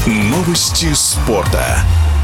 Новости спорта.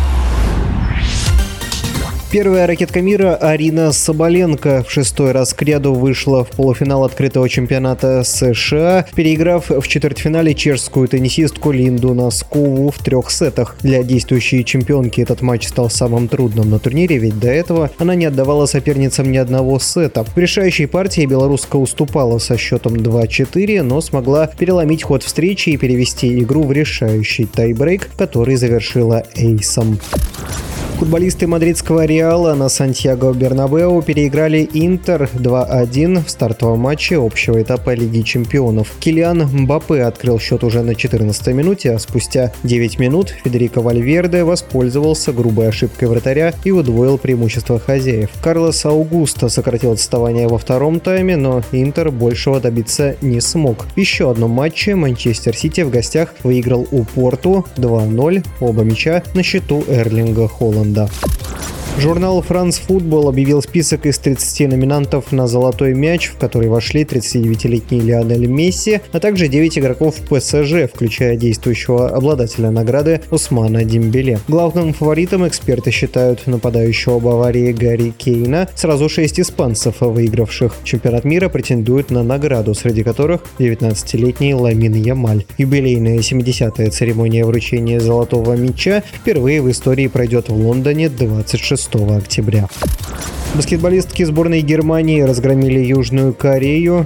Первая ракетка мира Арина Соболенко в 6-й раз к ряду вышла в полуфинал открытого чемпионата США, переиграв в четвертьфинале чешскую теннисистку Линду Носкову в 3 сетах. Для действующей чемпионки этот матч стал самым трудным на турнире, ведь до этого она не отдавала соперницам ни одного сета. В решающей партии белоруска уступала со счетом 2-4, но смогла переломить ход встречи и перевести игру в решающий тайбрейк, который завершила эйсом. Футболисты мадридского Реала на Сантьяго-Бернабеу переиграли Интер 2-1 в стартовом матче общего этапа Лиги чемпионов. Килиан Мбаппе открыл счет уже на 14-й минуте, а спустя 9 минут Федерико Вальверде воспользовался грубой ошибкой вратаря и удвоил преимущество хозяев. Карлос Аугусто сократил отставание во втором тайме, но Интер большего добиться не смог. В еще одном матче Манчестер Сити в гостях выиграл у Порту 2-0, оба мяча на счету Эрлинга Холланда. Журнал «France Football» объявил список из 30 номинантов на «Золотой мяч», в который вошли 39-летний Лионель Месси, а также 9 игроков ПСЖ, включая действующего обладателя награды Усмана Дембеле. Главным фаворитом эксперты считают нападающего Баварии Гарри Кейна. Сразу 6 испанцев, выигравших чемпионат мира, претендуют на награду, среди которых 19-летний Ламин Ямаль. Юбилейная 70-я церемония вручения «Золотого мяча» впервые в истории пройдет в Лондоне 26 октября. Баскетболистки сборной Германии разгромили Южную Корею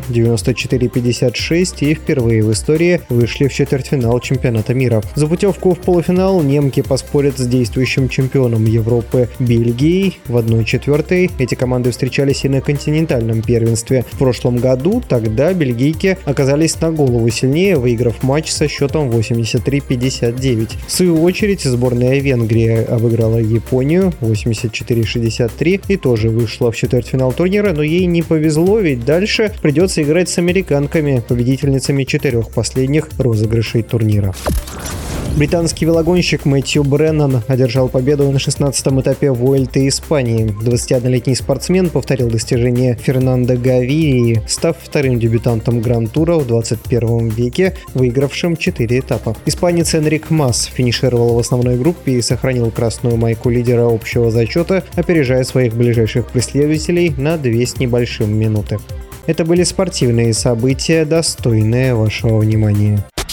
94-56 и впервые в истории вышли в четвертьфинал чемпионата мира. За путевку в полуфинал немки поспорят с действующим чемпионом Европы Бельгией в 1/4. Эти команды встречались и на континентальном первенстве в прошлом году. Тогда бельгийки оказались на голову сильнее, выиграв матч со счетом 83-59. В свою очередь сборная Венгрии обыграла Японию 84-63 и тоже вышла в четвертьфинал турнира, но ей не повезло, ведь дальше придется играть с американками, победительницами 4 последних розыгрышей турнира. Британский велогонщик Мэтью Бреннан одержал победу на 16-м этапе Вуэльты Испании. 21-летний спортсмен повторил достижение Фернандо Гавирии, став вторым дебютантом Гран-тура в 21 веке, выигравшим 4 этапа. Испанец Энрик Мас финишировал в основной группе и сохранил красную майку лидера общего зачета, опережая своих ближайших преследователей на 2 с небольшим минуты. Это были спортивные события, достойные вашего внимания.